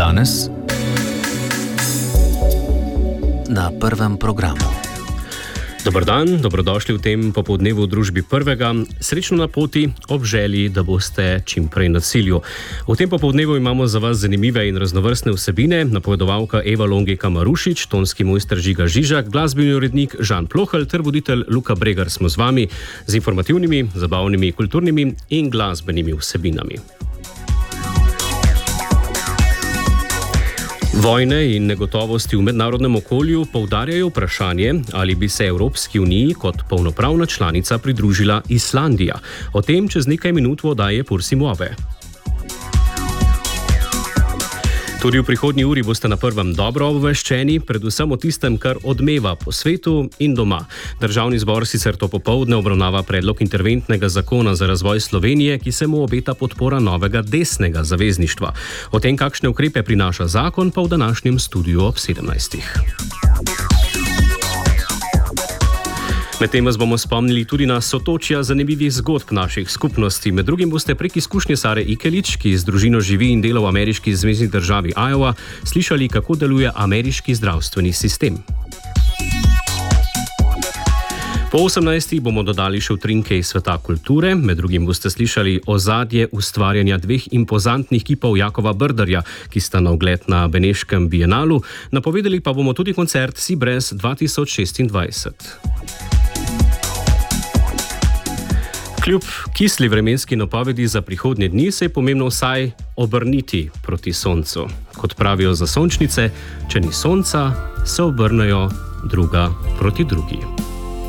Danes na prvem programu. Dober dan, dobrodošli v tem popoldnevu v družbi Prvega. Srečno na poti, ob želji, da boste čim prej na cilju. V tem popoldnevu imamo za vas zanimive in raznovrstne vsebine. Napovedovalka Eva Longeka Marušič, tonski mojster Žiga Žižak, glasbeni urednik Žan Plohelj ter voditelj Luka Bregar smo z vami z informativnimi, zabavnimi, kulturnimi in glasbenimi vsebinami. Vojne in negotovosti v mednarodnem okolju poudarjajo vprašanje, ali bi se Evropski uniji kot polnopravna članica pridružila Islandija. O tem čez nekaj minut v oddaji Pulsi Move. Tudi v prihodnji uri boste na prvem dobro obveščeni, predvsem o tistem, kar odmeva po svetu in doma. Državni zbor sicer to popoldne obravnava predlog interventnega zakona za razvoj Slovenije, ki se mu obeta podpora novega desnega zavezništva. O tem, kakšne ukrepe prinaša zakon, pa v današnjem studiu ob 17. Medtem vas bomo spomnili tudi na sotočja zanimivih zgodb naših skupnosti. Med drugim boste prek izkušnje Sare Ikelič, ki z družino živi in dela v ameriški zvezni državi Iowa, slišali, kako deluje ameriški zdravstveni sistem. Po 18. bomo dodali še utrinke iz sveta kulture, med drugim boste slišali ozadje ustvarjanja dveh impozantnih kipov Jakova Brdarja, ki sta na ogled na Beneškem bienalu, napovedali pa bomo tudi koncert Sibres 2026. Kljub kisli vremenski napovedi za prihodnje dni se je pomembno vsaj obrniti proti soncu. Kot pravijo za sončnice, če ni sonca, se obrnejo druga proti drugi.